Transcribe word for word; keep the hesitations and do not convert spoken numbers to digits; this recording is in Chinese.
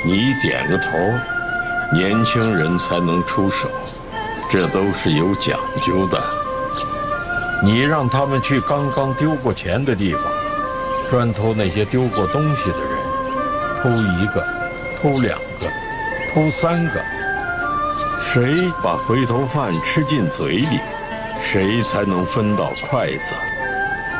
你点个头，年轻人才能出手，这都是有讲究的。你让他们去刚刚丢过钱的地方，专偷那些丢过东西的人，偷一个，偷两个，偷三个，谁把回头饭吃进嘴里，谁才能分到筷子。